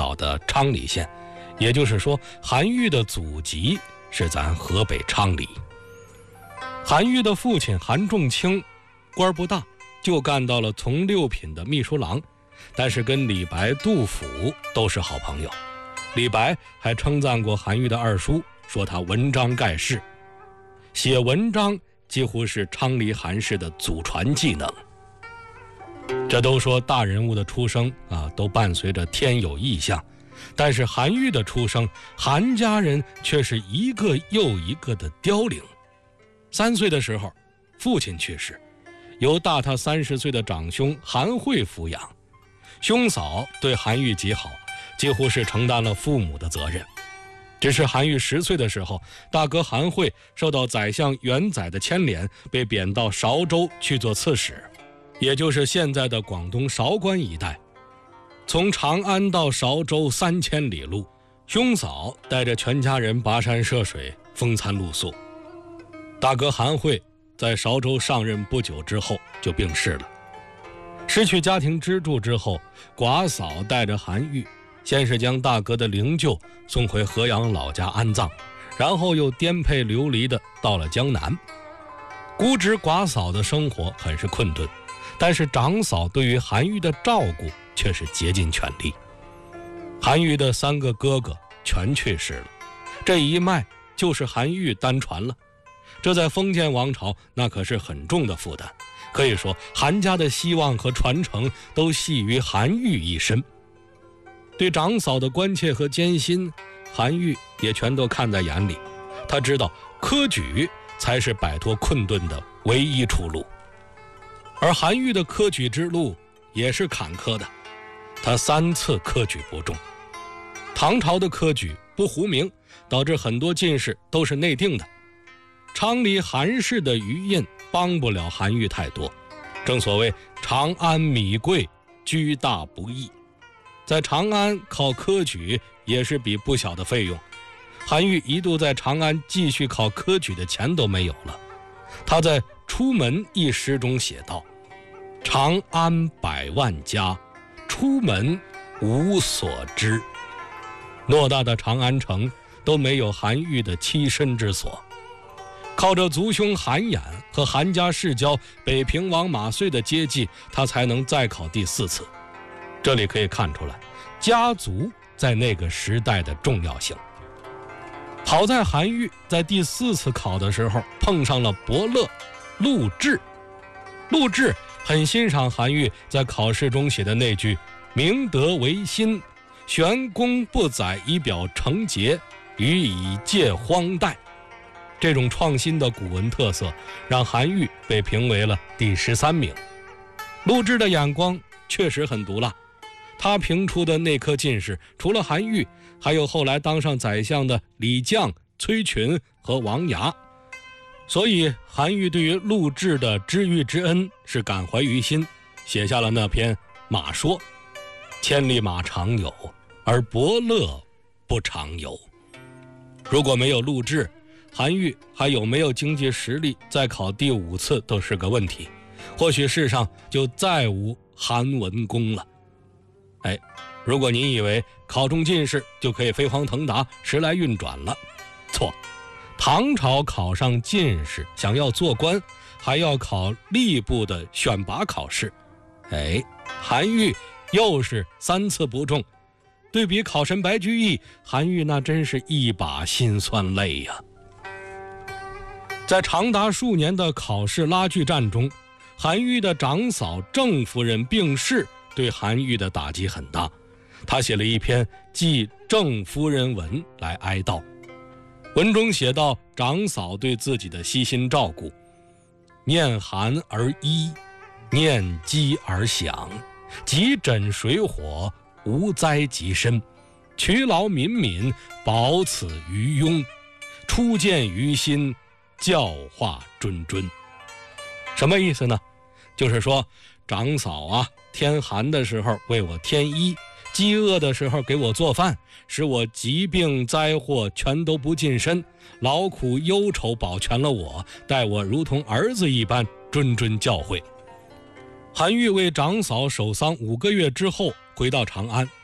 岛的昌黎县，也就是说韩愈的祖籍是咱河北昌黎。韩愈的父亲韩仲卿官不大，就干到了从六品的秘书郎，但是跟李白、杜甫都是好朋友。李白还称赞过韩愈的二叔，说他文章盖世，写文章几乎是昌黎韩氏的祖传技能。这都说大人物的出生都伴随着天有异象，但是韩愈的出生，韩家人却是一个又一个的凋零。3岁的时候，父亲去世，由大他30岁的长兄韩会抚养。兄嫂对韩愈极好，几乎是承担了父母的责任。只是韩愈10岁的时候，大哥韩会受到宰相元载的牵连，被贬到韶州去做刺史，也就是现在的广东韶关一带。从长安到韶州3000里路，兄嫂带着全家人跋山涉水，风餐露宿。大哥韩会在韶州上任不久之后就病逝了。失去家庭支柱之后，寡嫂带着韩愈，先是将大哥的灵柩送回河阳老家安葬，然后又颠沛流离地到了江南。孤侄寡嫂的生活很是困顿，但是长嫂对于韩愈的照顾却是竭尽全力。韩愈的3个哥哥全去世了，这一脉就是韩愈单传了。这在封建王朝那可是很重的负担，可以说韩家的希望和传承都系于韩愈一身。对长嫂的关切和艰辛，韩愈也全都看在眼里。他知道科举才是摆脱困顿的唯一出路。而韩愈的科举之路也是坎坷的，他3次科举不中。唐朝的科举不糊名，导致很多进士都是内定的。昌黎韩氏的余荫帮不了韩愈太多，正所谓长安米贵，居大不易。在长安考科举也是笔不小的费用，韩愈一度在长安继续考科举的钱都没有了。他在《出门》一诗中写道：长安100万家，出门无所知。偌大的长安城都没有韩愈的栖身之所。靠着族兄韩衍和韩家世交北平王马遂的接济，他才能再考第4次。这里可以看出来家族在那个时代的重要性。好在韩愈在第4次考的时候碰上了伯乐陆贽。陆贽很欣赏韩愈在考试中写的那句明德维新，玄公不载以表成节，予以戒荒诞。这种创新的古文特色让韩愈被评为了第13名。陆贽的眼光确实很毒辣，他评出的那科进士除了韩愈，还有后来当上宰相的李绛、崔群和王牙。所以韩愈对于陆贽的知遇之恩是感怀于心，写下了那篇《马说》：千里马常有，而伯乐不常有。如果没有陆贽，韩愈还有没有经济实力再考第5次都是个问题，或许世上就再无韩文公了。如果您以为考中进士就可以飞黄腾达、时来运转了，错。唐朝考上进士想要做官，还要考吏部的选拔考试。韩愈又是3次不中，对比考神白居易，韩愈那真是一把辛酸泪呀。在长达数年的考试拉锯战中，韩愈的长嫂郑夫人病逝，对韩愈的打击很大。他写了一篇《祭郑夫人文》来哀悼。文中写到长嫂对自己的悉心照顾：念寒而衣，念饥而享，急诊水火，无灾及身，劬劳敏敏，保此于庸，初见于心，教化谆谆。什么意思呢？就是说长嫂天寒的时候为我添衣，饥饿的时候给我做饭，使我疾病灾祸全都不近身，劳苦忧愁保全了我，待我如同儿子一般，谆谆教诲。韩愈为长嫂守丧5个月之后回到长安，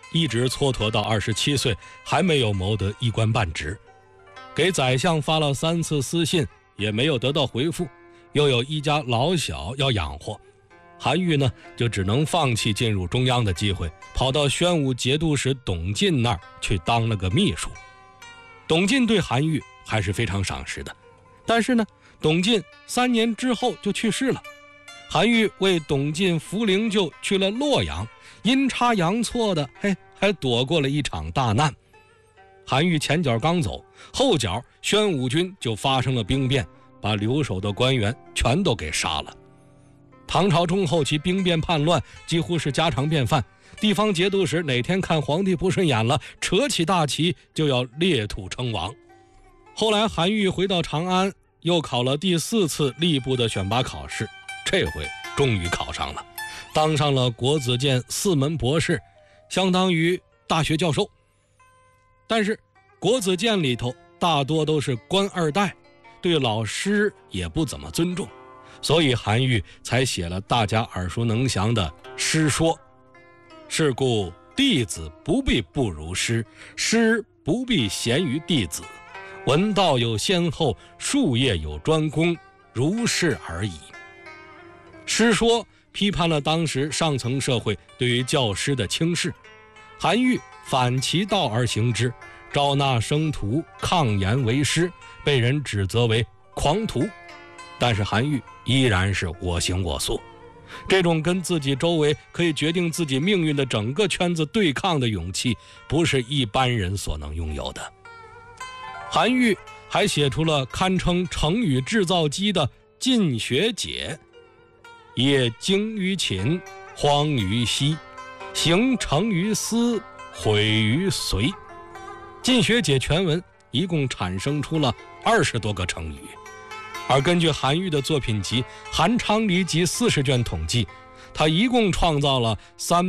一直蹉跎到27岁，还没有谋得一官半职。给宰相发了3次私信，也没有得到回复，又有一家老小要养活。韩愈呢，就只能放弃进入中央的机会，跑到宣武节度使董进那儿去当了个秘书。董进对韩愈还是非常赏识的，但是呢，董进3年之后就去世了。韩愈为董进扶灵柩去了洛阳，阴差阳错的，还躲过了一场大难。韩愈前脚刚走，后脚宣武军就发生了兵变，把留守的官员全都给杀了。唐朝中后期兵变叛乱几乎是家常便饭，地方节度使哪天看皇帝不顺眼了，扯起大旗就要裂土称王。后来韩愈回到长安，又考了第4次吏部的选拔考试，这回终于考上了，当上了国子监4门博士，相当于大学教授。但是国子监里头大多都是官二代，对老师也不怎么尊重，所以韩愈才写了大家耳熟能详的师说：是故弟子不必不如师，师不必贤于弟子，文道有先后，术业有专攻，如是而已。师说批判了当时上层社会对于教师的轻视，韩愈反其道而行之，招纳生徒，抗言为师，被人指责为狂徒。但是韩愈依然是我行我素，这种跟自己周围可以决定自己命运的整个圈子对抗的勇气，不是一般人所能拥有的。韩愈还写出了堪称成语制造机的《进学解》：业精于勤，荒于嬉，行成于思，毁于随。进学解全文一共产生出了20多个成语，而根据韩愈的作品集《韩昌黎集》40卷统计，他一共创造了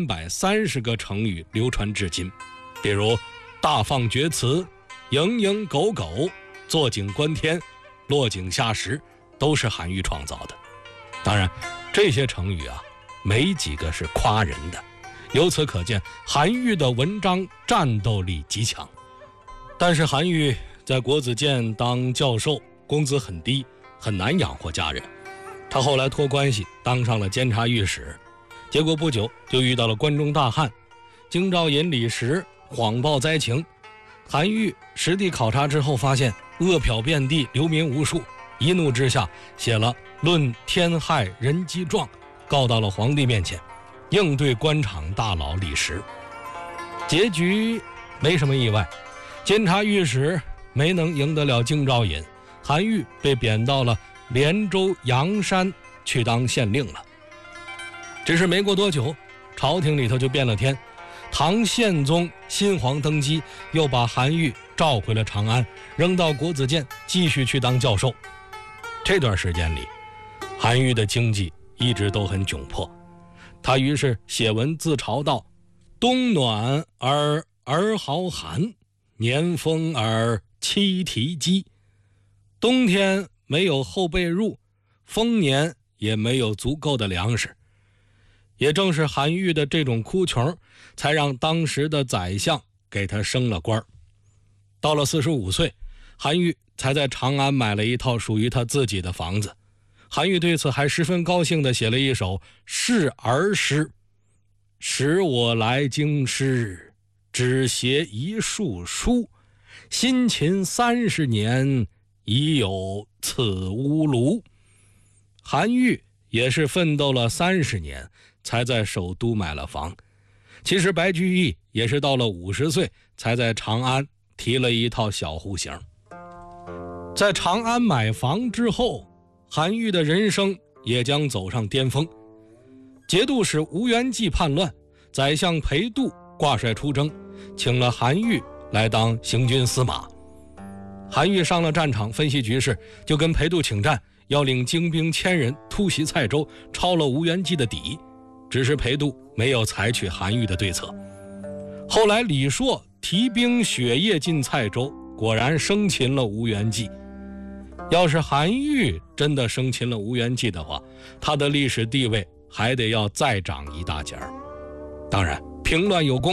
330个成语流传至今，比如大放厥词、蝇营狗苟、坐井观天、落井下石，都是韩愈创造的。当然这些成语没几个是夸人的，由此可见韩愈的文章战斗力极强。但是韩愈在国子监当教授，工资很低，很难养活家人。他后来托关系当上了监察御史，结果不久就遇到了关中大旱，京兆尹李时谎报灾情。韩愈实地考察之后发现饿殍遍地，流民无数，一怒之下写了《论天害人饥状》，告到了皇帝面前，应对官场大佬李时。结局没什么意外，监察御史没能赢得了京兆尹，韩愈被贬到了连州阳山去当县令了。只是没过多久，朝廷里头就变了天，唐宪宗新皇登基，又把韩愈召回了长安，扔到国子监继续去当教授。这段时间里，韩愈的经济一直都很窘迫，他于是写文自嘲道：冬暖而儿豪寒，年丰而妻啼饥。冬天没有厚被褥，丰年也没有足够的粮食。也正是韩愈的这种哭穷，才让当时的宰相给他升了官。到了45岁，韩愈才在长安买了一套属于他自己的房子。韩愈对此还十分高兴地写了一首示儿诗：使我来京师，只携一束书，辛勤30年，已有此屋庐。韩愈也是奋斗了30年，才在首都买了房。其实白居易也是到了50岁，才在长安提了一套小户型。在长安买房之后，韩愈的人生也将走上巅峰。节度使吴元济叛乱，宰相裴度挂帅出征，请了韩愈来当行军司马。韩愈上了战场分析局势，就跟裴度请战，要领精兵1000人突袭蔡州，抄了吴元济的底。只是裴度没有采取韩愈的对策。后来李硕提兵雪夜进蔡州，果然生擒了吴元济。要是韩愈真的生擒了吴元济的话，他的历史地位还得要再涨一大截儿。当然平乱有功，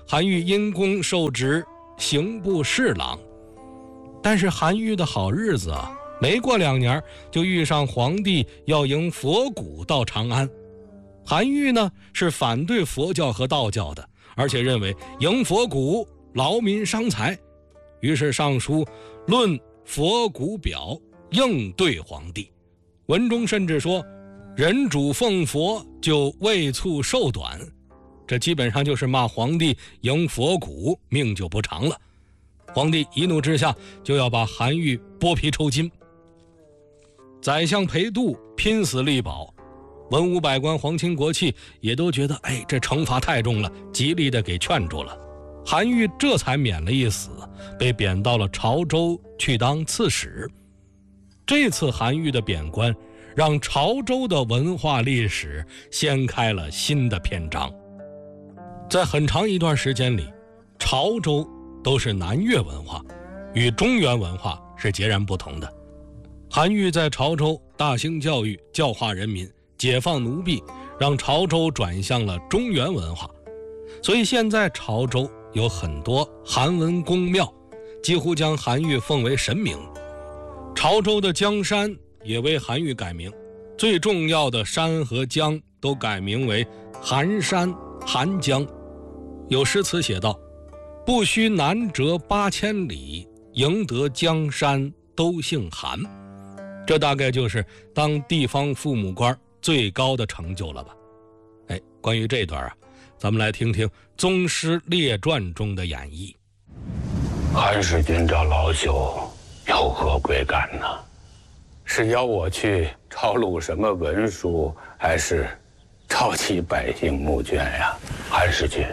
韩愈因公受职刑部侍郎。但是韩愈的好日子啊，没过2年就遇上皇帝要迎佛骨到长安。韩愈呢是反对佛教和道教的，而且认为迎佛骨劳民伤财，于是上书论佛骨表应对皇帝。文中甚至说人主奉佛就未促寿短，这基本上就是骂皇帝迎佛骨命就不长了。皇帝一怒之下就要把韩愈剥皮抽筋。宰相裴度拼死力保，文武百官皇亲国戚也都觉得这惩罚太重了，极力的给劝住了。韩愈这才免了一死，被贬到了潮州去当刺史。这次韩愈的贬官让潮州的文化历史掀开了新的篇章。在很长一段时间里，潮州都是南越文化，与中原文化是截然不同的。韩愈在潮州大兴教育，教化人民，解放奴婢，让潮州转向了中原文化。所以现在潮州有很多韩文宫庙，几乎将韩愈奉为神明。潮州的江山也为韩愈改名，最重要的山和江都改名为韩山、韩江。有诗词写道：不须南折8000里，赢得江山都姓韩。这大概就是当地方父母官最高的成就了吧。关于这段咱们来听听《宗师列传》中的演绎。 韩世君找老朽有何贵干呢？是要我去抄录什么文书，还是召集百姓募捐呀？韩世君，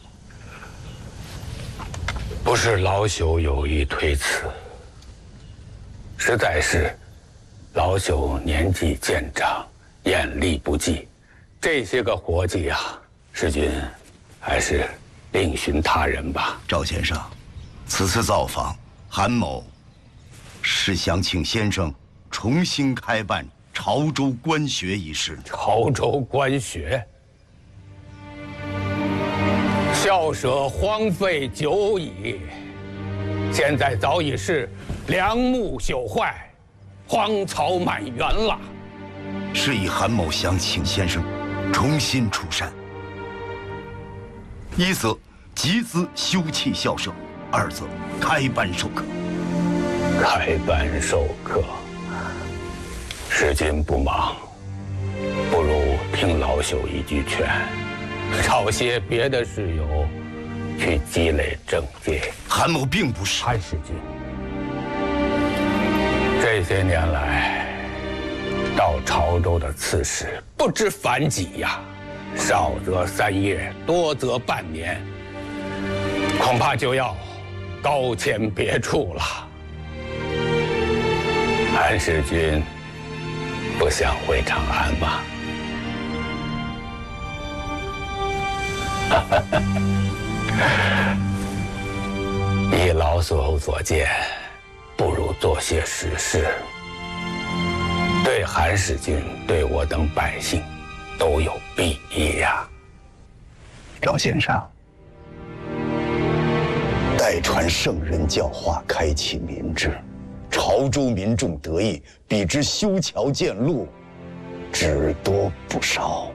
不是老朽有意推辞，实在是老朽年纪渐长，眼力不济，这些个活计世君还是另寻他人吧。 赵先生，此次造访，韩某是想请先生重新开办潮州官学一事。 潮州官学，校舍荒废久矣，现在早已是梁木朽坏，荒草满园了。 是以韩某想请先生重新出山，一则集资修葺校舍，二则开班授课。 开班授课，世君不忙，不如听老朽一句劝，找些别的事友去积累政界。 韩某并不是。 韩世君，这些年来到潮州的刺史不知凡几呀，少则3月，多则半年，恐怕就要高迁别处了。韩世君不想回长安吗？以老朽所见，不如做些实事，对韩世君，对我等百姓都有裨益呀。 赵先生，代传圣人教化，开启民智，潮州民众得益，比之修桥建路，只多不少。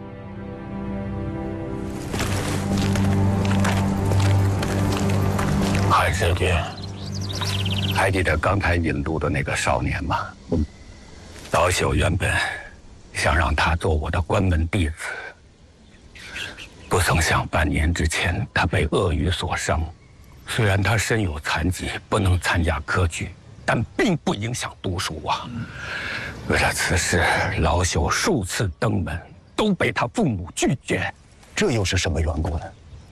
韩世君，还记得刚才引路的那个少年吗？老朽原本想让他做我的关门弟子，不曾想半年之前他被鳄鱼所伤。虽然他身有残疾，不能参加科举，但并不影响读书啊。为了此事，老朽数次登门，都被他父母拒绝。 这又是什么缘故呢？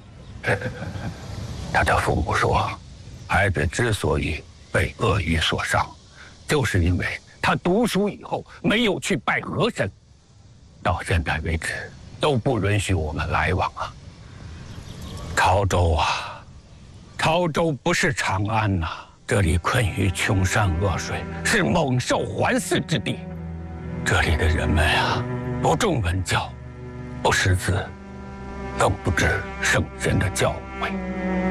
他的父母说，孩子之所以被鳄鱼所伤，就是因为他读书以后没有去拜河神，到现在为止都不允许我们来往啊。潮州啊，潮州不是长安呐，这里困于穷山恶水，是猛兽环伺之地。这里的人们啊，不重文教，不识字，更不知圣人的教诲。 会。